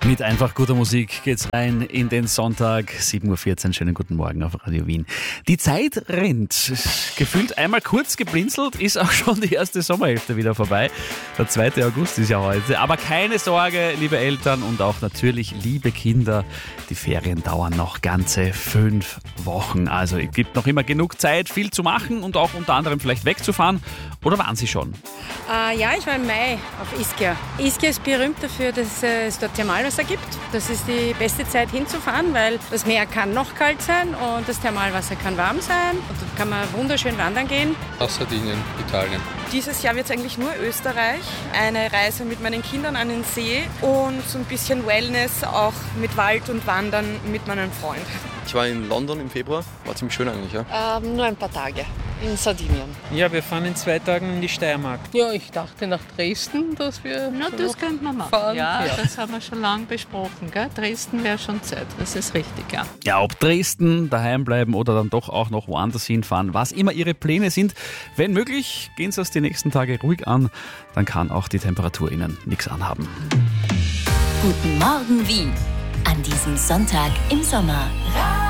Mit einfach guter Musik geht's rein in den Sonntag, 7.14 Uhr. Schönen guten Morgen auf Radio Wien. Die Zeit rennt. Gefühlt einmal kurz geblinzelt, ist auch schon die erste Sommerhälfte wieder vorbei. Der 2. August ist ja heute. Aber keine Sorge, liebe Eltern und auch natürlich liebe Kinder. Die Ferien dauern noch ganze 5 Wochen. Also es gibt noch immer genug Zeit, viel zu machen und auch unter anderem vielleicht wegzufahren. Oder waren Sie schon? Ja, ich war im Mai auf Ischia. Ischia ist berühmt dafür, dass es dort Thermalwasser gibt. Das ist die beste Zeit hinzufahren, weil das Meer kann noch kalt sein und das Thermalwasser kann warm sein. Und dort kann man wunderschön wandern gehen. Nach Sardinien, Italien. Dieses Jahr wird es eigentlich nur Österreich. Eine Reise mit meinen Kindern an den See und so ein bisschen Wellness, auch mit Wald und Wandern mit meinem Freund. Ich war in London im Februar, war ziemlich schön eigentlich, ja. Nur ein paar Tage in Sardinien. Ja, wir fahren in 2 Tagen in die Steiermark. Ja, ich dachte nach Dresden, dass wir das könnte man machen. fahren. Ja, das haben wir schon lange besprochen. Gell? Dresden wäre schon Zeit, das ist richtig, ja. Ja, ob Dresden, daheim bleiben oder dann doch auch noch woanders hinfahren, was immer Ihre Pläne sind. Wenn möglich, gehen Sie das die nächsten Tage ruhig an, dann kann auch die Temperatur Ihnen nichts anhaben. Guten Morgen Wien, an diesem Sonntag im Sommer.